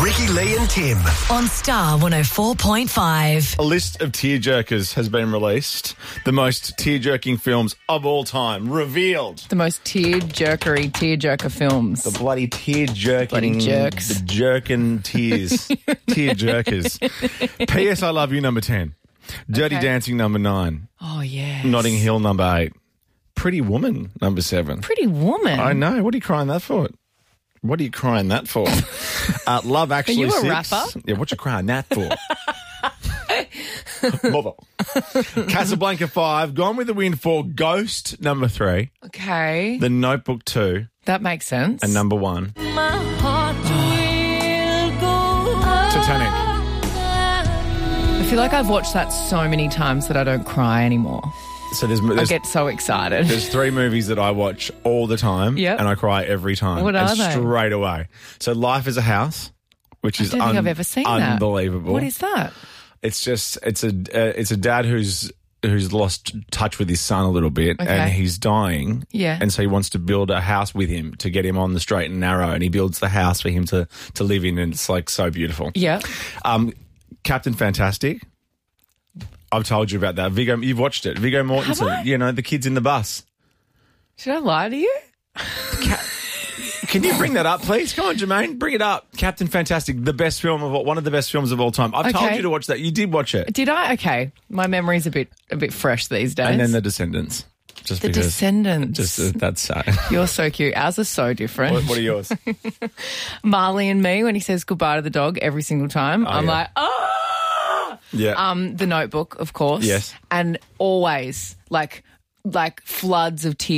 Ricky, Lee and Tim. On Star 104.5. A list of tearjerkers has been released. The most tearjerking films of all time revealed. The most tearjerker films. The bloody tearjerking. Bloody jerks. The jerking tears. Tearjerkers. P.S. I Love You, number 10. Dirty Okay. Dancing, number 9. Oh, yeah. Notting Hill, number 8. Pretty Woman, number 7. Pretty Woman. I know. What are you crying that for? What are you crying that for? Love Actually Are you a 6. rapper? Yeah, what you crying that for? Mother. Casablanca 5. Gone with the Wind 4. Ghost, number 3. Okay. The Notebook 2. That makes sense. And number 1. Titanic. I feel like I've watched that so many times that I don't cry anymore. So I there's get so excited. There's 3 movies that I watch all the time, Yep. and I cry every time. What are and they? Straight away. So Life is a House, which is I don't think I've ever seen that. unbelievable. What is that? It's just it's a dad who's lost touch with his son a little bit, Okay. and he's dying. Yeah. And so he wants to build a house with him to get him on the straight and narrow, and he builds the house for him to live in, and it's like so beautiful. Yeah. Captain Fantastic. I've told you about that. Viggo, you've watched it. Viggo Mortensen. Have I? You know, the kids in the bus. Should I lie to you? Can you bring that up, please? Come on, Jermaine, bring it up. Captain Fantastic, one of the best films of all time. I've told Okay. you to watch that. You did watch it. Did I? Okay. My memory's a bit fresh these days. And then The Descendants. Just The because. Descendants. That's sad. You're so cute. Ours are so different. What are yours? Marley and Me, when he says goodbye to the dog every single time, I'm yeah. like, oh! Yeah. The Notebook, of course. Yes. And always, like floods of tears.